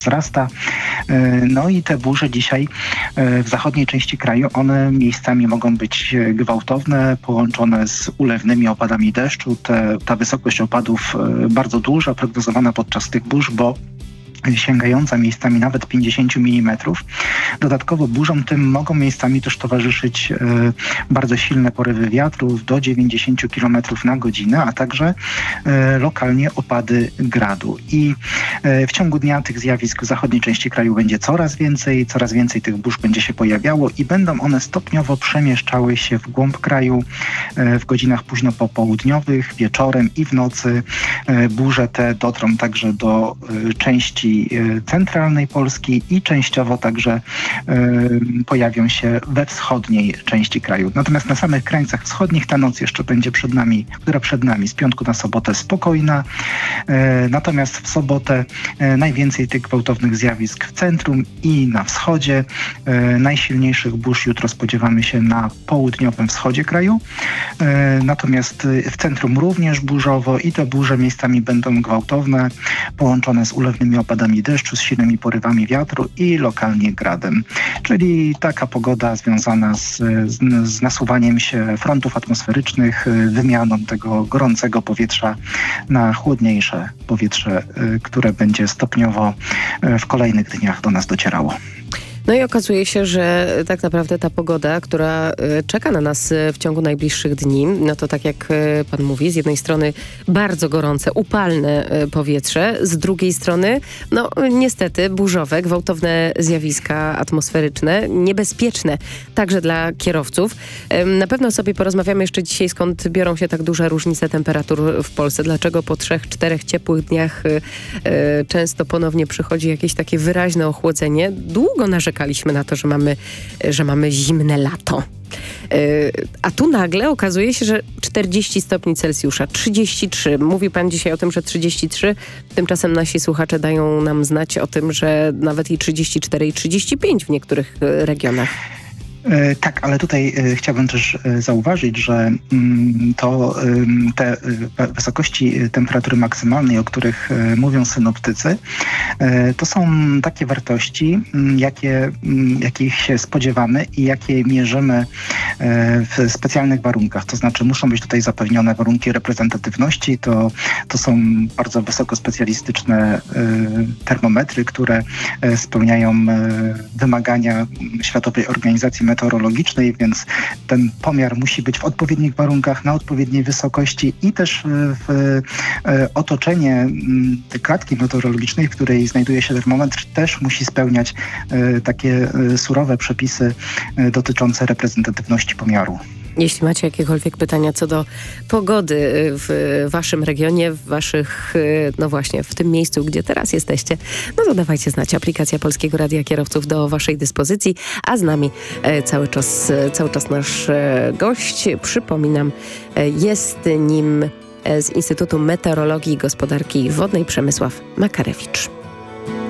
wzrasta. No i te burze dzisiaj w zachodniej części kraju, one miejscami mogą być gwałtowne, połączone z ulewnymi opadami deszczu. Ta wysokość opadów bardzo duża, prognozowana podczas tych burz, bo sięgająca miejscami nawet 50 mm. Dodatkowo burzom tym mogą miejscami też towarzyszyć bardzo silne porywy wiatrów do 90 km na godzinę, a także lokalnie opady gradu. I w ciągu dnia tych zjawisk w zachodniej części kraju będzie coraz więcej tych burz będzie się pojawiało i będą one stopniowo przemieszczały się w głąb kraju w godzinach późno popołudniowych, wieczorem i w nocy. Burze te dotrą także do części centralnej Polski i częściowo także pojawią się we wschodniej części kraju. Natomiast na samych krańcach wschodnich ta noc jeszcze będzie przed nami z piątku na sobotę spokojna. Natomiast w sobotę najwięcej tych gwałtownych zjawisk w centrum i na wschodzie. Najsilniejszych burz jutro spodziewamy się na południowym wschodzie kraju. Natomiast w centrum również burzowo i te burze miejscami będą gwałtowne, połączone z ulewnymi opadami deszczu, z silnymi porywami wiatru i lokalnie gradem. Czyli taka pogoda związana z nasuwaniem się frontów atmosferycznych, wymianą tego gorącego powietrza na chłodniejsze powietrze, które będzie stopniowo w kolejnych dniach do nas docierało. No i okazuje się, że tak naprawdę ta pogoda, która czeka na nas w ciągu najbliższych dni, no to tak jak pan mówi, z jednej strony bardzo gorące, upalne powietrze, z drugiej strony, no niestety burzowe, gwałtowne zjawiska atmosferyczne, niebezpieczne także dla kierowców. Na pewno sobie porozmawiamy jeszcze dzisiaj, skąd biorą się tak duże różnice temperatur w Polsce, dlaczego po 3-4 ciepłych dniach często ponownie przychodzi jakieś takie wyraźne ochłodzenie. Długo narzekaliśmy na to, że mamy zimne lato. A tu nagle okazuje się, że 40 stopni Celsjusza, 33. Mówi pan dzisiaj o tym, że 33. Tymczasem nasi słuchacze dają nam znać o tym, że nawet i 34 i 35 w niektórych regionach. Tak, ale tutaj chciałbym też zauważyć, że te wysokości temperatury maksymalnej, o których mówią synoptycy, to są takie wartości, jakich się spodziewamy i jakie mierzymy w specjalnych warunkach. To znaczy muszą być tutaj zapewnione warunki reprezentatywności. To są bardzo wysoko specjalistyczne termometry, które spełniają wymagania Światowej Organizacji Meteorologicznej, więc ten pomiar musi być w odpowiednich warunkach, na odpowiedniej wysokości i też w otoczenie tej klatki meteorologicznej, w której znajduje się termometr, też musi spełniać takie surowe przepisy dotyczące reprezentatywności pomiaru. Jeśli macie jakiekolwiek pytania co do pogody w waszym regionie, no właśnie, w tym miejscu, gdzie teraz jesteście, no to dawajcie znać. Aplikacja Polskiego Radia Kierowców do waszej dyspozycji, a z nami cały czas nasz gość. Przypominam, jest nim z Instytutu Meteorologii i Gospodarki Wodnej Przemysław Makarewicz.